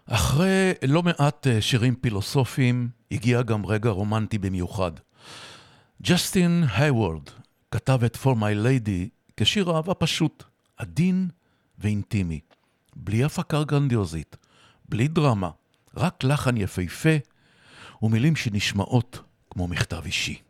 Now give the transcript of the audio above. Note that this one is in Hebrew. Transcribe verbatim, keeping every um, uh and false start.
אחרי לא מעט שירים פילוסופיים, הגיע גם רגע רומנטי במיוחד. ג'סטין הייוורד כתב את For My Lady כשיר אהבה פשוט, עדין ואינטימי, בלי הפקה גרנדיוזית, בלי דרמה, רק לחן יפהפה ומילים שנשמעות כמו מכתב אישי.